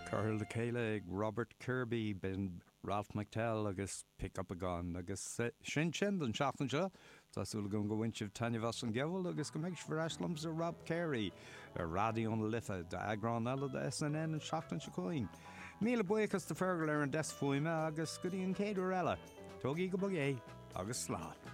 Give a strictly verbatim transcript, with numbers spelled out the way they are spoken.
Carl de Céile ag Robert Kirby ben Ralph McTell agus Pick Up a Gun agus sin sin an seachtain seo Tásúla go go bhainteamh taine bhas an gceabhail agus go méid freslams a Rob Carey a radión litha de agrán eile de S N N an seachtain se coin. Míle buchas de fergal ar an desfuime agus go dtíon céadú eile. Tógaí go bag é agus slá.